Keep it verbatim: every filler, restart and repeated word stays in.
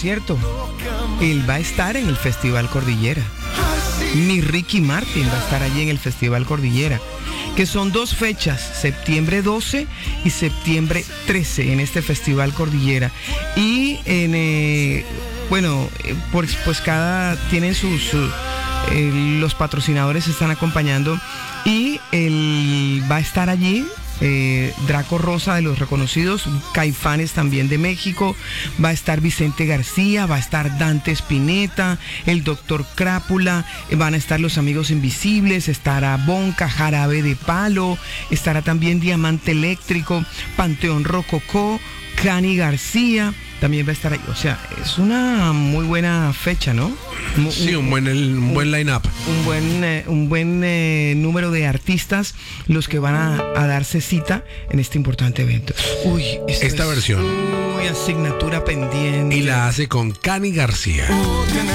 Cierto, él va a estar en el Festival Cordillera. Mi Ricky Martin va a estar allí en el Festival Cordillera, que son dos fechas, septiembre doce y septiembre trece en este Festival Cordillera. Y en, eh, bueno, pues, pues cada, tienen sus, sus eh, los patrocinadores están acompañando y él va a estar allí. Eh, Draco Rosa de los reconocidos, Caifanes también de México, va a estar Vicente García, va a estar Dante Spinetta, el Doctor Crápula, eh, van a estar Los Amigos Invisibles, estará Bonca, Jarabe de Palo, estará también Diamante Eléctrico, Panteón Rococó, Cani García, también va a estar ahí. O sea, es una muy buena fecha, ¿no? Sí, un buen, el, un buen line-up. Un buen, eh, un buen eh, número de artistas los que van a, a darse cita en este importante evento. Uy, esta versión. Uy, asignatura pendiente. Y la hace con Cani García.